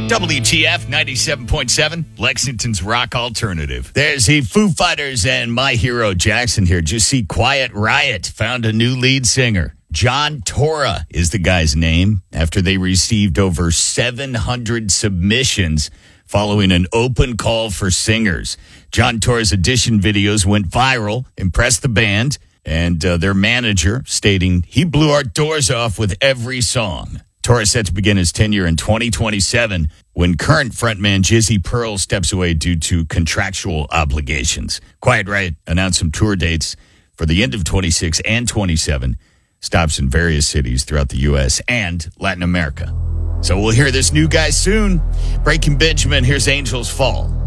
WTF 97.7, Lexington's rock alternative. There's the Foo Fighters and My Hero Jackson here. Just see Quiet Riot found a new lead singer. John Torra is the guy's name after they received over 700 submissions following an open call for singers. John Torra's audition videos went viral, impressed the band, and their manager stating, "He blew our doors off with every song." Torra set to begin his tenure in 2027 when current frontman Jizzy Pearl steps away due to contractual obligations. Quiet Riot announced some tour dates for the end of 26 and 27, stops in various cities throughout the U.S. and Latin America. So we'll hear this new guy soon. Breaking Benjamin, here's Angels Fall.